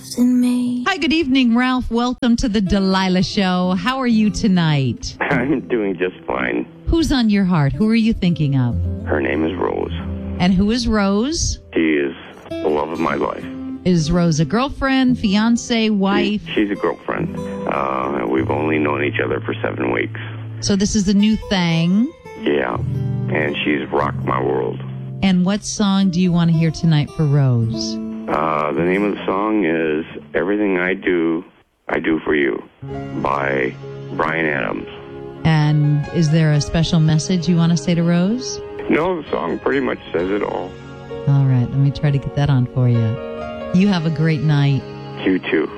in me. Hi, good evening, Ralph. Welcome to the Delilah Show. How are you tonight? I'm doing just fine. Who's on your heart? Who are you thinking of? Her name is Rose. And who is Rose? She is the love of my life. Is Rose a girlfriend, fiance, wife? She's a girlfriend. We've only known each other for 7 weeks. So this is a new thing. Yeah, and she's rocked my world. And what song do you want to hear tonight for Rose? The name of the song is Everything I Do For You by Bryan Adams. And is there a special message you want to say to Rose? No, the song pretty much says it all. All right, let me try to get that on for you. You have a great night. You too.